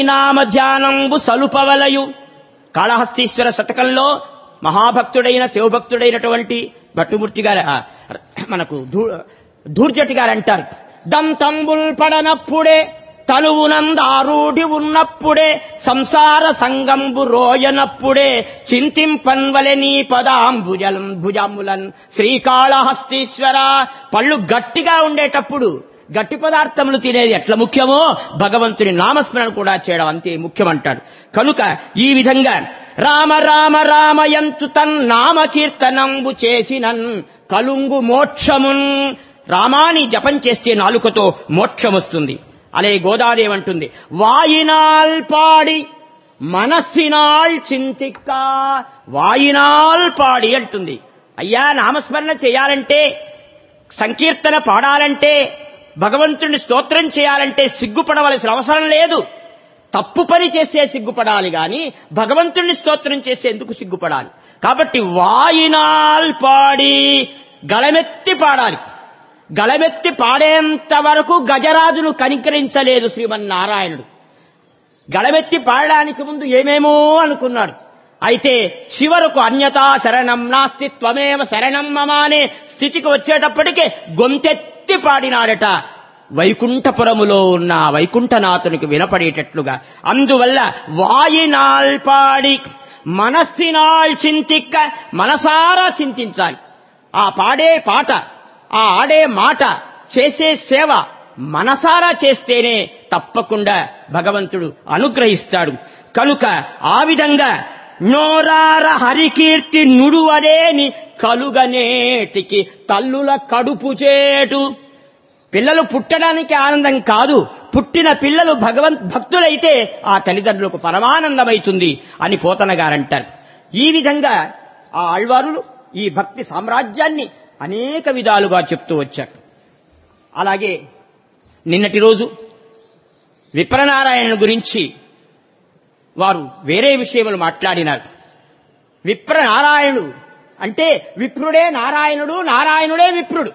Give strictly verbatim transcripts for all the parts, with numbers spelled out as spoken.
నామ ధ్యానంబు సలుపవలయు. కాళహస్తీశ్వర శతకంలో మహాభక్తుడైన శివభక్తుడైనటువంటి భట్టుమూర్తి గారు మనకు ధూర్జటి గారు అంటారు, దంతంబుల్ పడనప్పుడే తనువునందారూఢి ఉన్నప్పుడే సంసార సంగంబు రోయనప్పుడే చింతింపన్వలె నీ పదాంబుజలం భుజములన్ శ్రీకాళహస్తీశ్వర. పళ్ళు గట్టిగా ఉండేటప్పుడు గట్టి పదార్థములు తినేది ఎట్లా ముఖ్యమో భగవంతుని నామస్మరణ కూడా చేయడం అంతే ముఖ్యమంటాడు. కనుక ఈ విధంగా రామ రామ రామయంతు తన్ నామ కీర్తనంబు చేసినన్ కలుంగు మోక్షమున్. రామాని జపం చేస్తే నాలుకతో మోక్షం వస్తుంది. అలే గోదాదేవి అంటుంది, వాయినాల్ పాడి మనస్సినాల్ చింతిక్క. వాయినాల్ పాడి అంటుంది. అయ్యా నామస్మరణ చేయాలంటే, సంకీర్తన పాడాలంటే, భగవంతుని స్తోత్రం చేయాలంటే సిగ్గుపడవలసిన అవసరం లేదు. తప్పు పని చేస్తే సిగ్గుపడాలి గాని భగవంతుని స్తోత్రం చేస్తే ఎందుకు సిగ్గుపడాలి? కాబట్టి వాయినాల్ పాడి గళమెత్తి పాడాలి. గళమెత్తి పాడేంత వరకు గజరాజును కనికరించలేదు శ్రీమన్నారాయణుడు. గళమెత్తి పాడడానికి ముందు ఏమేమో అనుకున్నాడు. అయితే చివరకు అన్యతా శరణం నాస్తి త్వమేవ శరణం మమ అనే స్థితికి వచ్చేటప్పటికే గొంతెత్తి పాడినాడట. వైకుంఠపురములో ఉన్న వైకుంఠనాథునికి వినపడేటట్లుగా. అందువల్ల వాయినాల్ పాడి మనస్సినాల్ చింతిక్క, మనసారా చింతించాలి. ఆ పాడే పాట, ఆ ఆడే మాట, చేసే సేవ మనసారా చేస్తేనే తప్పకుండా భగవంతుడు అనుగ్రహిస్తాడు. కనుక ఆ విధంగా నోరార హరికీర్తి నుడువరేని కలుగనేటికి తల్లుల కడుపు చేటు. పిల్లలు పుట్టడానికి ఆనందం కాదు, పుట్టిన పిల్లలు భగవంత్ భక్తులైతే ఆ తల్లిదండ్రులకు పరమానందమైతుంది అని పోతన గారంటారు. ఈ విధంగా ఆ ఆళ్వారులు ఈ భక్తి సామ్రాజ్యాన్ని అనేక విధాలుగా చెప్తూ వచ్చారు. అలాగే నిన్నటి రోజు విప్రనారాయణ గురించి వారు వేరే విషయములు మాట్లాడినారు. విప్రనారాయణుడు అంటే విప్రుడే నారాయణుడు, నారాయణుడే విప్రుడు.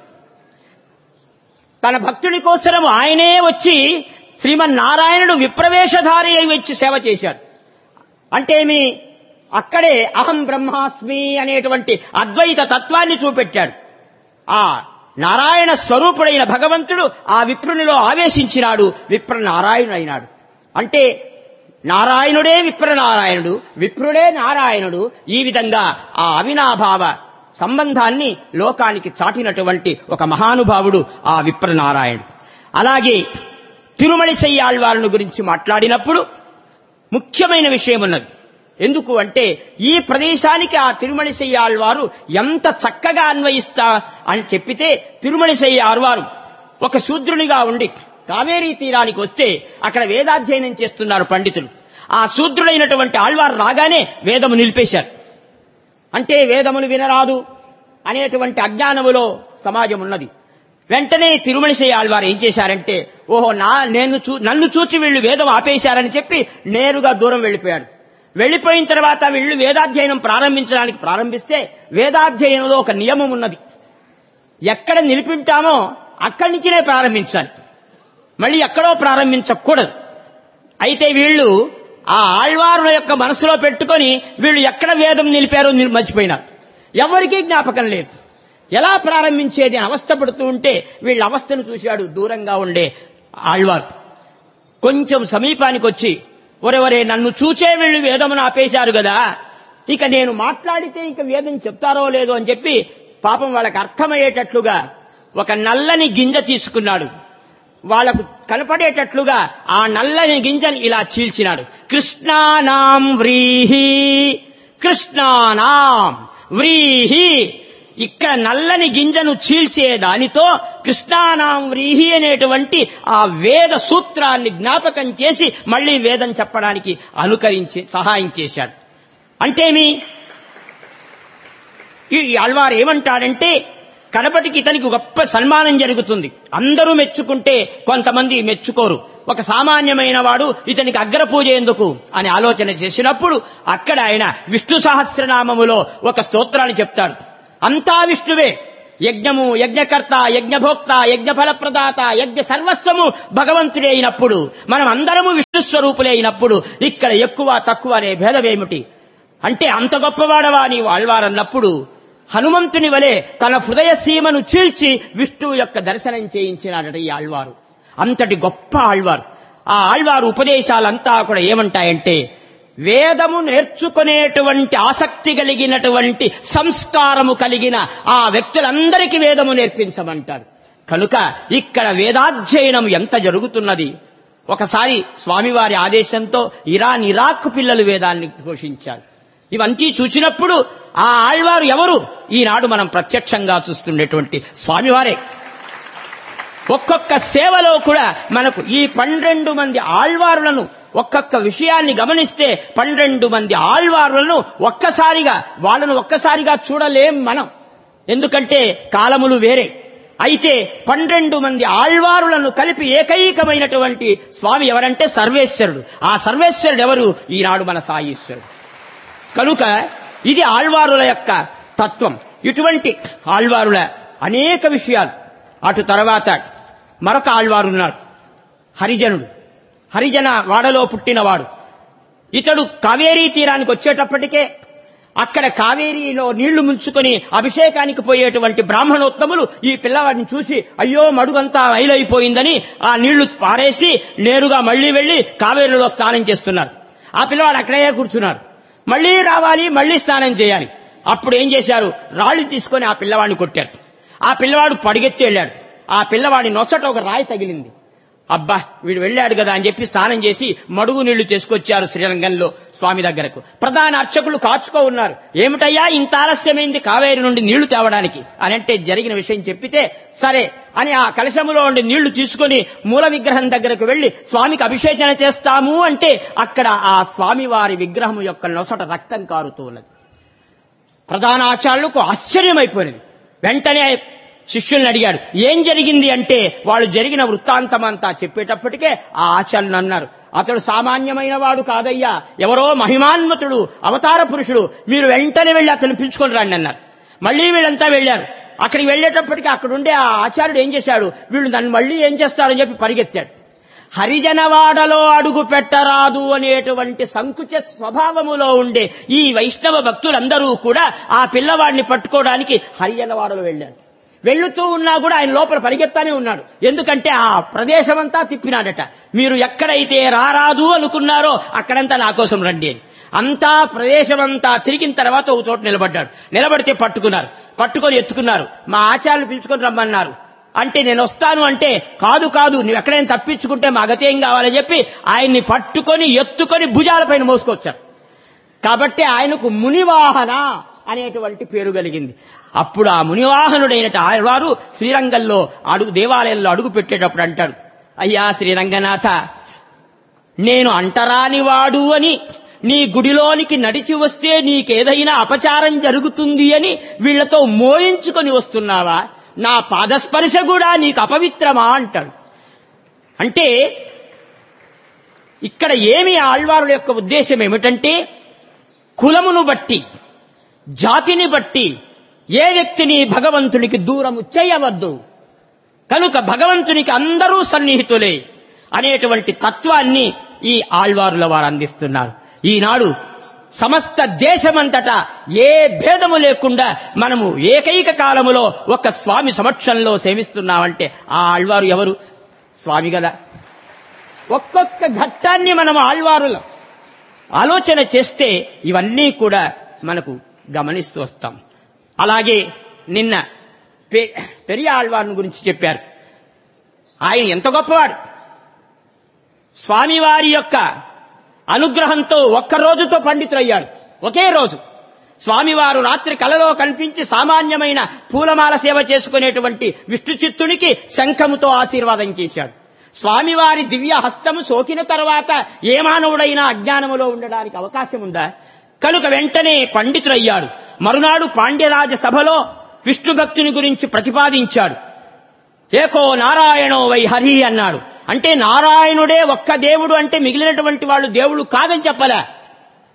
తన భక్తుడి కోసరం ఆయనే వచ్చి శ్రీమన్నారాయణుడు విప్రవేశధారి అయి వచ్చి సేవ చేశాడు. అంటే మీ అక్కడే అహం బ్రహ్మాస్మి అనేటువంటి అద్వైత తత్వాన్ని చూపెట్టాడు. ఆ నారాయణ స్వరూపుడైన భగవంతుడు ఆ విప్రునిలో ఆవేశించినాడు, విప్రనారాయణుడైనాడు. అంటే నారాయణుడే విప్రనారాయణుడు, విప్రుడే నారాయణుడు. ఈ విధంగా ఆ అవినాభావ సంబంధాన్ని లోకానికి చాటినటువంటి ఒక మహానుభావుడు ఆ విప్రనారాయణుడు. అలాగే తిరుమలిసై ఆళ్వారుల గురించి మాట్లాడినప్పుడు ముఖ్యమైన విషయం ఉన్నది. ఎందుకు అంటే ఈ ప్రదేశానికి ఆ తిరుమలిసై ఆళ్వారు ఎంత చక్కగా అన్వయిస్తా అని చెప్పితే, తిరుమలిసై ఆళ్వారు ఒక శూద్రునిగా ఉండి కావేరీ తీరానికి వస్తే అక్కడ వేదాధ్యయనం చేస్తున్నారు పండితులు. ఆ శూద్రుడైనటువంటి ఆళ్వారు రాగానే వేదము నిలిపేశారు. అంటే వేదములు వినరాదు అనేటువంటి అజ్ఞానములో సమాజం ఉన్నది. వెంటనే తిరుమలిసై ఆళ్వారు ఏం చేశారంటే, ఓహో నా నేను నన్ను చూచి వీళ్ళు వేదం ఆపేశారని చెప్పి నేరుగా దూరం వెళ్లిపోయాడు. వెళ్లిపోయిన తర్వాత వీళ్ళు వేదాధ్యయనం ప్రారంభించడానికి ప్రారంభిస్తే వేదాధ్యయనంలో ఒక నియమం ఉన్నది. ఎక్కడ నిలిపింటామో అక్కడి నుంచినే ప్రారంభించాలి, మళ్ళీ ఎక్కడో ప్రారంభించకూడదు. అయితే వీళ్ళు ఆ ఆళ్వారుల యొక్క మనసులో పెట్టుకొని వీళ్ళు ఎక్కడ వేదం నిలిపారో మర్చిపోయినారు. ఎవరికీ జ్ఞాపకం లేదు. ఎలా ప్రారంభించేది అని అవస్థపడుతూ ఉంటే వీళ్ళ అవస్థను చూశాడు దూరంగా ఉండే ఆళ్వారు. కొంచెం సమీపానికి వచ్చి, ఒరెవరే నన్ను చూచే వీళ్ళు వేదమును ఆపేశారు కదా, ఇక నేను మాట్లాడితే ఇక వేదం చెప్తారో లేదో అని చెప్పి పాపం వాళ్ళకి అర్థమయ్యేటట్లుగా ఒక నల్లని గింజ తీసుకున్నాడు. వాళ్లకు కనపడేటట్లుగా ఆ నల్లని గింజని ఇలా చీల్చినాడు. కృష్ణానాం వ్రీహి, కృష్ణానాం వ్రీహి. ఇక్కడ నల్లని గింజను చీల్చే దానితో కృష్ణానాం వ్రీహి అనేటువంటి ఆ వేద సూత్రాన్ని జ్ఞాపకం చేసి మళ్లీ వేదం చెప్పడానికి అనుకరించి సహాయం చేశాడు. అంటేమి ఈ ఆళ్వారు ఏమంటాడంటే, కడపటికి ఇతనికి గొప్ప సన్మానం జరుగుతుంది. అందరూ మెచ్చుకుంటే కొంతమంది మెచ్చుకోరు. ఒక సామాన్యమైన వాడు ఇతనికి అగ్రపూజ ఎందుకు అని ఆలోచన చేసినప్పుడు అక్కడ ఆయన విష్ణు సహస్రనామములో ఒక స్తోత్రాన్ని చెప్తాడు. అంతా విష్ణువే, యజ్ఞము, యజ్ఞకర్త, యజ్ఞభోక్త, యజ్ఞ ఫలప్రదాత, యజ్ఞ సర్వస్వము భగవంతుడే అయినప్పుడు, మనం అందరము విష్ణు స్వరూపులే అయినప్పుడు ఇక్కడ ఎక్కువ తక్కువ అనే భేదమేమిటి? అంటే అంత గొప్పవాడవా నీవు ఆళ్వారన్నప్పుడు హనుమంతుని వలె తన హృదయ సీమను చీల్చి విష్ణువు యొక్క దర్శనం చేయించినాడట ఈ ఆళ్వారు. అంతటి గొప్ప ఆళ్వారు. ఆ ఆళ్వారు ఉపదేశాలంతా కూడా ఏమంటాయంటే, వేదము నేర్చుకునేటువంటి ఆసక్తి కలిగినటువంటి సంస్కారము కలిగిన ఆ వ్యక్తులందరికీ వేదము నేర్పించమంటారు. కనుక ఇక్కడ వేదాధ్యయనం ఎంత జరుగుతున్నది. ఒకసారి స్వామివారి ఆదేశంతో ఇరాన్, ఇరాక్ పిల్లలు వేదాన్ని ఘోషించారు. ఇవంతా చూసినప్పుడు ఆ ఆళ్వారు ఎవరు? ఈనాడు మనం ప్రత్యక్షంగా చూస్తుండేటువంటి స్వామివారే. ఒక్కొక్క సేవలో కూడా మనకు ఈ పన్నెండు మంది ఆళ్వారులను ఒక్కొక్క విషయాన్ని గమనిస్తే పన్నెండు మంది ఆళ్వారులను ఒక్కసారిగా వాళ్ళను ఒక్కసారిగా చూడలేం మనం, ఎందుకంటే కాలములు వేరే. అయితే పన్నెండు మంది ఆళ్వారులను కలిపి ఏకైకమైనటువంటి స్వామి ఎవరంటే సర్వేశ్వరుడు. ఆ సర్వేశ్వరుడు ఎవరు? ఈనాడు మన సాయీశ్వరుడు. కనుక ఇది ఆళ్వారుల యొక్క తత్వం. ఇటువంటి ఆళ్వారుల అనేక విషయాలు. అటు తర్వాత మరొక ఆళ్వారున్నాడు, హరిజనుడు. హరిజన వాడలో పుట్టినవాడు. ఇతడు కావేరీ తీరానికి వచ్చేటప్పటికే అక్కడ కావేరీలో నీళ్లు ముంచుకొని అభిషేకానికి పోయేటువంటి బ్రాహ్మణోత్తములు ఈ పిల్లవాడిని చూసి అయ్యో మడుగంతా మైలైపోయిందని ఆ నీళ్లు పారేసి నేరుగా మళ్లీ వెళ్లి కావేరీలో స్నానం చేస్తున్నారు. ఆ పిల్లవాడు అక్కడే కూర్చున్నారు. మళ్లీ రావాలి, మళ్లీ స్నానం చేయాలి. అప్పుడు ఏం చేశారు? రాళ్లు తీసుకొని ఆ పిల్లవాడిని కొట్టారు. ఆ పిల్లవాడు పడిగెత్తి వెళ్ళాడు. ఆ పిల్లవాడి నొసట ఒక రాయి తగిలింది. అబ్బా వీడు వెళ్ళాడు కదా అని చెప్పి స్నానం చేసి మడుగు నీళ్లు తీసుకొచ్చారు శ్రీరంగంలో స్వామి దగ్గరకు. ప్రధాన అర్చకులు కాచుకో ఉన్నారు. ఏమిటయ్యా ఇంత ఆలస్యమైంది కావేరి నుండి నీళ్లు తేవడానికి అని అంటే జరిగిన విషయం చెప్పితే సరే అని ఆ కలశములో ఉండి నీళ్లు తీసుకొని మూల విగ్రహం దగ్గరకు వెళ్లి స్వామికి అభిషేచన చేస్తాము అంటే అక్కడ ఆ స్వామివారి విగ్రహం యొక్క నొసట రక్తం కారుతూ ఉన్నది. ప్రధానాచార్యులకు ఆశ్చర్యమైపోయినది. వెంటనే శిష్యుల్ని అడిగాడు, ఏం జరిగింది అంటే వాళ్ళు జరిగిన వృత్తాంతమంతా చెప్పేటప్పటికే ఆ ఆచార్యులు అన్నారు, అతడు సామాన్యమైన వాడు కాదయ్యా, ఎవరో మహిమాన్వితుడు, అవతార పురుషుడు, మీరు వెంటనే వెళ్లి అతను పిలుచుకొని రండి అన్నారు. మళ్లీ వీళ్ళంతా వెళ్లారు. అక్కడికి వెళ్లేటప్పటికీ అక్కడుండే ఆ ఆచార్యుడు ఏం చేశాడు, వీళ్ళు నన్ను మళ్లీ ఏం చేస్తారని చెప్పి పరిగెత్తాడు. హరిజనవాడలో అడుగు పెట్టరాదు అనేటువంటి సంకుచ స్వభావములో ఉండే ఈ వైష్ణవ భక్తులందరూ కూడా ఆ పిల్లవాడిని పట్టుకోవడానికి హరిజనవాడలో వెళ్లారు. వెళ్లుతూ ఉన్నా కూడా ఆయన లోపల పరిగెత్తానే ఉన్నాడు. ఎందుకంటే ఆ ప్రదేశమంతా తిప్పినాడట. మీరు ఎక్కడైతే రారాదు అనుకున్నారో అక్కడంతా నా కోసం రండి అని. అంతా ప్రదేశమంతా తిరిగిన తర్వాత ఒక చోట నిలబడ్డాడు. నిలబడితే పట్టుకున్నారు. పట్టుకొని ఎత్తుకున్నారు. మా ఆచార్యులు పిలుచుకొని రమ్మన్నారు. అంటే నేను వస్తాను అంటే కాదు కాదు నువ్వు ఎక్కడైనా తప్పించుకుంటే మా గతేం కావాలని చెప్పి ఆయన్ని పట్టుకొని ఎత్తుకొని భుజాలపైన మోసుకొచ్చారు. కాబట్టి ఆయనకు మునివాహన అనేటువంటి పేరు కలిగింది. అప్పుడు ఆ మునివాహనుడైన ఆళ్వారు శ్రీరంగంలో అడుగు దేవాలయంలో అడుగు పెట్టేటప్పుడు అంటాడు, అయ్యా శ్రీరంగనాథ, నేను అంటరాని వాడు అని నీ గుడిలోనికి నడిచి వస్తే నీకేదైనా అపచారం జరుగుతుంది అని వీళ్లతో మోయించుకొని వస్తున్నావా? నా పాదస్పర్శ కూడా నీకు అపవిత్రమా అంటాడు. అంటే ఇక్కడ ఏమి ఆళ్వారుల యొక్క ఉద్దేశం ఏమిటంటే, కులమును బట్టి జాతిని బట్టి ఏ వ్యక్తిని భగవంతునికి దూరము చేయవద్దు. కనుక భగవంతునికి అందరూ సన్నిహితులే అనేటువంటి తత్వాన్ని ఈ ఆళ్వారుల వారు అందిస్తున్నారు. ఈనాడు సమస్త దేశమంతటా ఏ భేదము లేకుండా మనము ఏకైక కాలములో ఒక స్వామి సమక్షంలో సేవిస్తున్నామంటే ఆ ఆళ్వారు ఎవరు? స్వామి కదా. ఒక్కొక్క ఘట్టాన్ని మనం ఆళ్వారుల ఆలోచన చేస్తే ఇవన్నీ కూడా మనకు గమనిస్తూ వస్తాం. అలాగే నిన్న పెరియ ఆళ్వార్ను గురించి చెప్పారు. ఆయన ఎంత గొప్పవాడు. స్వామివారి యొక్క అనుగ్రహంతో ఒక్క రోజుతో పండితులయ్యాడు. ఒకే రోజు స్వామివారు రాత్రి కలలో కనిపించి సామాన్యమైన పూలమాల సేవ చేసుకునేటువంటి విష్ణు చిత్తునికి శంఖముతో ఆశీర్వాదం చేశాడు. స్వామివారి దివ్య హస్తము సోకిన తర్వాత ఏ మానవుడైనా అజ్ఞానములో ఉండడానికి అవకాశం ఉందా? కనుక వెంటనే పండితులయ్యాడు. మరునాడు పాండ్యరాజ సభలో విష్ణు భక్తుని గురించి ప్రతిపాదించాడు. ఏకో నారాయణో వై హరి అన్నాడు. అంటే నారాయణుడే ఒక్క దేవుడు అంటే మిగిలినటువంటి వాళ్ళు దేవుడు కాదని చెప్పలే.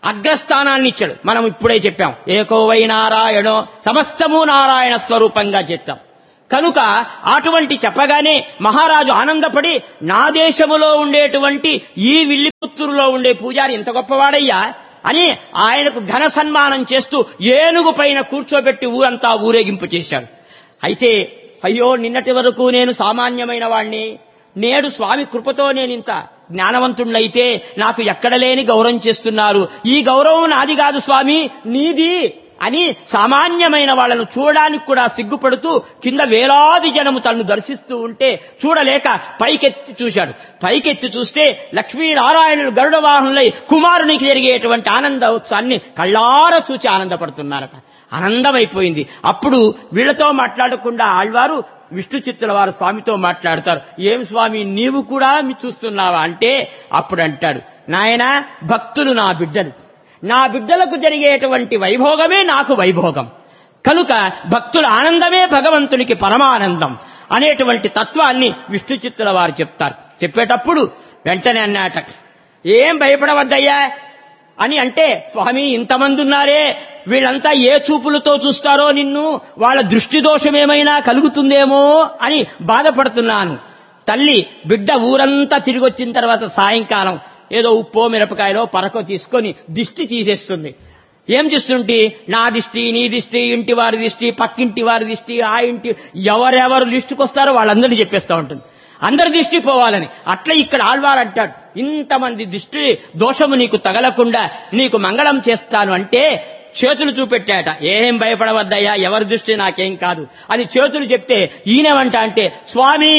అగ్రస్థానాన్ని ఇచ్చాడు. మనం ఇప్పుడే చెప్పాం, ఏకోవై నారాయణో సమస్తము నారాయణ స్వరూపంగా చెప్పాం. కనుక అటువంటి చెప్పగానే మహారాజు ఆనందపడి, నా దేశములో ఉండేటువంటి ఈ విల్లిపుత్తూరులో ఉండే పూజారి ఇంత గొప్పవాడయ్యా అని ఆయనకు ఘన సన్మానం చేస్తూ ఏనుగు పైన కూర్చోబెట్టి ఊరంతా ఊరేగింపు చేశాడు. అయితే అయ్యో, నిన్నటి వరకు నేను సామాన్యమైన వాణ్ణి, నేడు స్వామి కృపతో నేనింత జ్ఞానవంతుణ్ణైతే నాకు ఎక్కడ లేని గౌరవం చేస్తున్నారు. ఈ గౌరవం నాది కాదు స్వామి, నీది అని సామాన్యమైన వాళ్లను చూడడానికి కూడా సిగ్గుపడుతూ కింద వేలాది జనము తనను దర్శిస్తూ ఉంటే చూడలేక పైకెత్తి చూశాడు. పైకెత్తి చూస్తే లక్ష్మీనారాయణులు గరుడ వాహనులై కుమారునికి జరిగేటువంటి ఆనంద ఉత్సవాన్ని కళ్ళారా చూచి ఆనందపడుతున్నారట. ఆనందమైపోయింది. అప్పుడు వీళ్లతో మాట్లాడకుండా ఆళ్వారు విష్ణు చిత్తుల వారు స్వామితో మాట్లాడతారు. ఏం స్వామి, నీవు కూడా చూస్తున్నావా అంటే అప్పుడు అంటాడు, నాయనా, భక్తులు నా బిడ్డలు, నా బిడ్డలకు జరిగేటువంటి వైభోగమే నాకు వైభోగం. కనుక భక్తుల ఆనందమే భగవంతునికి పరమానందం అనేటువంటి తత్వాన్ని విష్ణు చిత్తుల వారు చెప్తారు. చెప్పేటప్పుడు వెంటనే అన్నాట, ఏం భయపడవద్దయ్యా అని అంటే, స్వామి ఇంతమంది ఉన్నారే, వీళ్ళంతా ఏ చూపులతో చూస్తారో నిన్ను, వాళ్ళ దృష్టి దోషమేమైనా కలుగుతుందేమో అని బాధపడుతున్నాను. తల్లి బిడ్డ ఊరంతా తిరిగి వచ్చిన తర్వాత సాయంకాలం ఏదో ఉప్పో మిరపకాయలో పరకో తీసుకొని దిష్టి తీసేస్తుంది. ఏం చేస్తుంటే, నా దిష్టి, నీ దిష్టి, ఇంటి వారి దిష్టి, పక్కింటి వారి దిష్టి, ఆ ఇంటి ఎవరెవరు లిస్టుకొస్తారో వాళ్ళందరినీ చెప్పేస్తూ ఉంటుంది, అందరి దృష్టి పోవాలని. అట్లా ఇక్కడ ఆళ్వారు అంటాడు, ఇంతమంది దృష్టి దోషము నీకు తగలకుండా నీకు మంగళం చేస్తాను అంటే చేతులు చూపెట్టాట. ఏం భయపడవద్దయ్యా, ఎవరి దృష్టి నాకేం కాదు అని చేతులు చెప్తే ఈయనవంట అంటే, స్వామి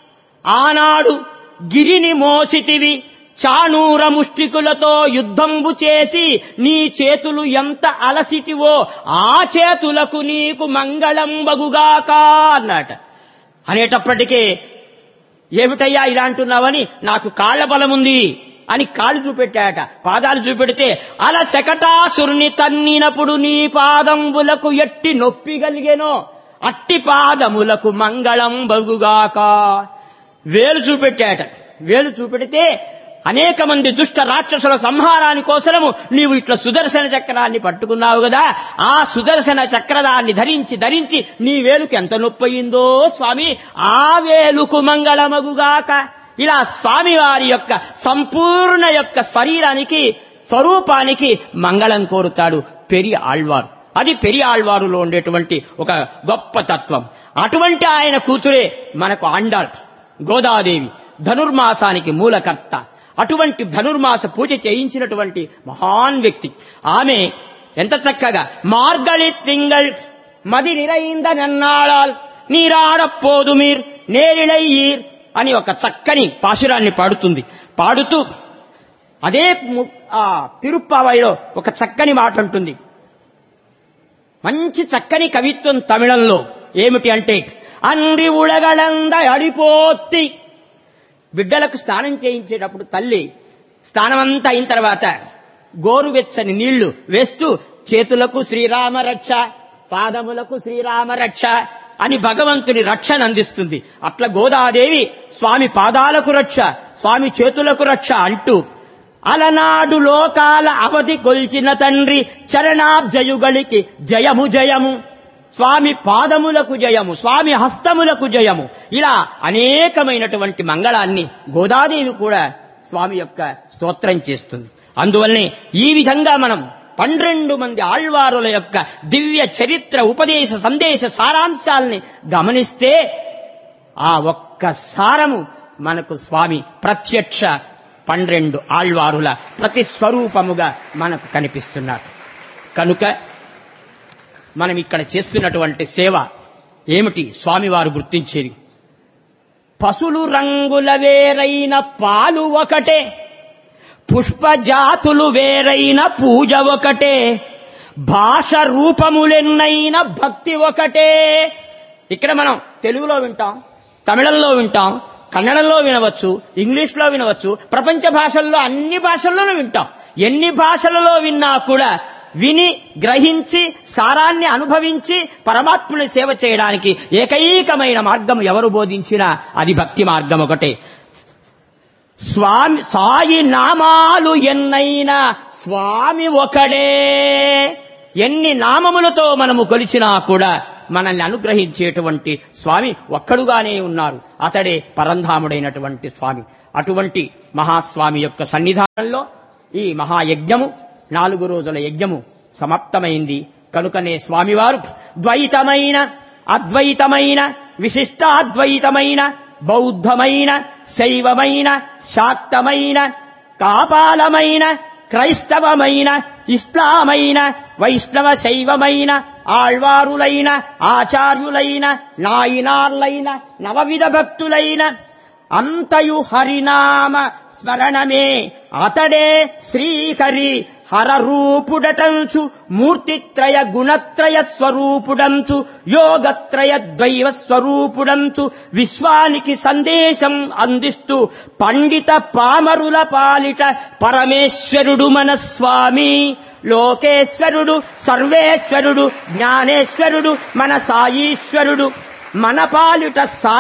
ఆనాడు గిరిని మోసితివి, చానూర ముష్టికులతో యుద్ధంబు చేసి నీ చేతులు ఎంత అలసిటివో ఆ చేతులకు నీకు మంగళం బగుగాక అన్నట. అనేటప్పటికీ ఏమిటయ్యా ఇలా అంటున్నావని, నాకు కాళ్ల బలముంది అని కాళ్ళు చూపెట్టాట. పాదాలు చూపెడితే, అల శకటాసురుని తన్నినప్పుడు నీ పాదంబులకు ఎట్టి నొప్పి కలిగేనో అట్టి పాదములకు మంగళం బగుగాక. వేలు చూపెట్టాట. వేలు చూపెడితే అనేక మంది దుష్ట రాక్షసుల సంహారాని కోసము నీవు ఇట్లా సుదర్శన చక్రాన్ని పట్టుకున్నావు కదా, ఆ సుదర్శన చక్రదాన్ని ధరించి ధరించి నీ వేలుకు ఎంత నొప్పయిందో స్వామి, ఆ వేలుకు మంగళమగుగాక. ఇలా స్వామివారి యొక్క సంపూర్ణ యొక్క శరీరానికి స్వరూపానికి మంగళం కోరుతాడు పెరి ఆళ్వారు. అది పెరి ఆళ్వారులో ఉండేటువంటి ఒక గొప్ప తత్వం. అటువంటి ఆయన కూతురే మనకు ఆండాళ్ గోదాదేవి, ధనుర్మాసానికి మూలకర్త. అటువంటి ధనుర్మాస పూజ చేయించినటువంటి మహాన్ వ్యక్తి ఆమె. ఎంత చక్కగా మార్గళి తింగళ్ మది నిరైంద నన్నాళాల్ నీరాడపోదు మీర్ నేరిళయ్యీర్ అని ఒక చక్కని పాశురాన్ని పాడుతుంది. పాడుతూ అదే ఆ తిరుప్పావైలో ఒక చక్కని మాట ఉంటుంది. మంచి చక్కని కవిత్వం తమిళంలో. ఏమిటి అంటే, అంది ఉళగళంద అడిపోత్తి. బిడ్డలకు స్నానం చేయించేటప్పుడు తల్లి స్నానమంతా అయిన తర్వాత గోరువెచ్చని నీళ్లు వేస్తూ చేతులకు శ్రీరామ రక్ష, పాదములకు శ్రీరామ రక్ష అని భగవంతుని రక్షను అందిస్తుంది. అట్లా గోదాదేవి స్వామి పాదాలకు రక్ష, స్వామి చేతులకు రక్ష అంటూ, అలనాడు లోకాల అవధి కొల్చిన తండ్రి చరణాబ్జయుగళికి జయము జయము, స్వామి పాదములకు జయము, స్వామి హస్తములకు జయము. ఇలా అనేకమైనటువంటి మంగళాన్ని గోదాదేవి కూడా స్వామి యొక్క స్తోత్రం చేస్తుంది. అందువల్లనే ఈ విధంగా మనం పన్నెండు మంది ఆళ్వారుల యొక్క దివ్య చరిత్ర, ఉపదేశ, సందేశ సారాంశాలని గమనిస్తే ఆ ఒక్క సారము మనకు స్వామి ప్రత్యక్ష పన్నెండు ఆళ్వారుల ప్రతి స్వరూపముగా మనకు కనిపిస్తున్నారు. కనుక మనం ఇక్కడ చేస్తున్నటువంటి సేవ ఏమిటి స్వామివారు గుర్తించేది? పసులు రంగుల వేరైన పాలు ఒకటే, పుష్పజాతులు వేరైన పూజ ఒకటే, భాష రూపములెన్నైన భక్తి ఒకటే. ఇక్కడ మనం తెలుగులో వింటాం, తమిళంలో వింటాం, కన్నడంలో వినవచ్చు, ఇంగ్లీష్లో వినవచ్చు, ప్రపంచ భాషల్లో అన్ని భాషల్లోనూ వింటాం. ఎన్ని భాషలలో విన్నా కూడా విని గ్రహించి సారాన్ని అనుభవించి పరమాత్ముని సేవ చేయడానికి ఏకైకమైన మార్గం ఎవరు బోధించినా అది భక్తి మార్గం ఒకటే. స్వామి సాయి నామాలు ఎన్నైనా స్వామి ఒకడే. ఎన్ని నామములతో మనము కొలిచినా కూడా మనల్ని అనుగ్రహించేటువంటి స్వామి ఒక్కడుగానే ఉన్నారు. అతడే పరంధాముడైనటువంటి స్వామి. అటువంటి మహాస్వామి యొక్క సన్నిధానంలో ఈ మహాయజ్ఞము, నాలుగు రోజుల యజ్ఞము సమాప్తమైంది. కనుకనే స్వామివారు ద్వైతమైన, అద్వైతమైన, విశిష్టాద్వైతమైన, బౌద్ధమైన, శైవమైన, శాక్తమైన, కాపాలమైన, క్రైస్తవమైన, ఇస్లామైన, వైష్ణవ శైవమైన, ఆళ్వారులైన, ఆచార్యులైన, నాయనార్లైన, నవవిధ భక్తులైన అంతయు హరినామ స్మరణమే. అతడే శ్రీహరి హరరూపుడటంచు, మూర్తిత్రయ గుణత్రయ స్వరూపుడంచు, యోగత్రయ ద్వైవ స్వరూపుడంచు, విశ్వానికి సందేశం అందిస్తూ పండిత పామరుల పాలిట పరమేశ్వరుడు మన స్వామి. లోకేశ్వరుడు, సర్వేశ్వరుడు, జ్ఞానేశ్వరుడు, మన సాయీశ్వరుడు. మన పాలిట సా